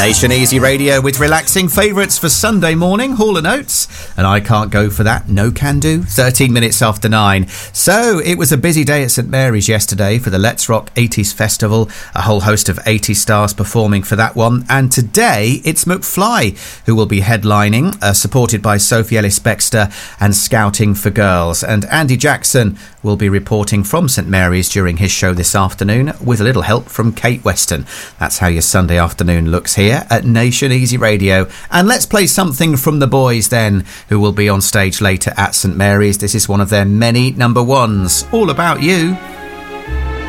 Nation Easy Radio with relaxing favourites for Sunday morning, Hall & Oates. And I can't go for that, no can do, 13 minutes after 9. So it was a busy day at St Mary's yesterday for the Let's Rock 80s Festival. A whole host of 80s stars performing for that one. And today it's McFly who will be headlining, supported by Sophie Ellis-Bextor and Scouting for Girls. And Andy Jackson will be reporting from St Mary's during his show this afternoon with a little help from Kate Weston. That's how your Sunday afternoon looks here at Nation Easy Radio. And let's play something from the boys then, who will be on stage later at St Mary's. This is one of their many number ones, All About You.